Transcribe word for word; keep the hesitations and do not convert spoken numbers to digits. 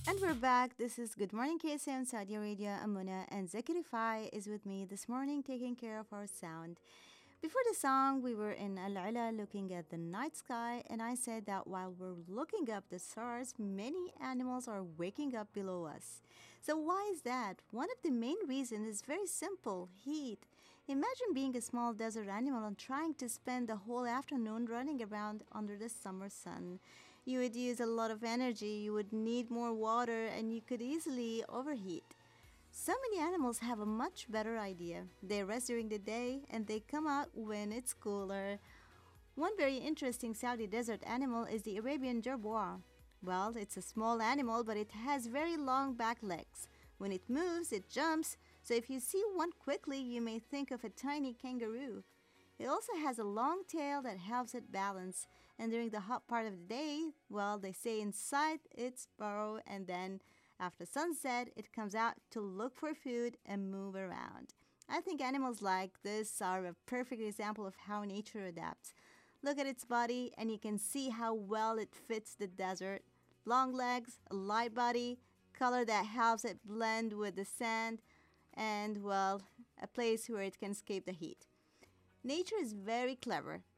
And we're back. This is Good Morning K S M Saudi Arabia. Amuna and Zakirify is with me this morning taking care of our sound. Before the song, we were in Al Ala looking at the night sky, and I said that while we're looking up the stars, many animals are waking up below us. So, why is that? One of the main reasons is very simple: heat. Imagine being a small desert animal and trying to spend the whole afternoon running around under the summer sun. You would use a lot of energy, you would need more water, and you could easily overheat. So many animals have a much better idea. They rest during the day and they come out when it's cooler. One very interesting Saudi desert animal is the Arabian jerboa. Well, it's a small animal, but it has very long back legs. When it moves, it jumps, so if you see one quickly, you may think of a tiny kangaroo. It also has a long tail that helps it balance, and during the hot part of the day, well, they stay inside its burrow, and then after sunset, it comes out to look for food and move around. I think animals like this are a perfect example of how nature adapts. Look at its body, and you can see how well it fits the desert. Long legs, a light body, color that helps it blend with the sand, and, well, a place where it can escape the heat. Nature is very clever.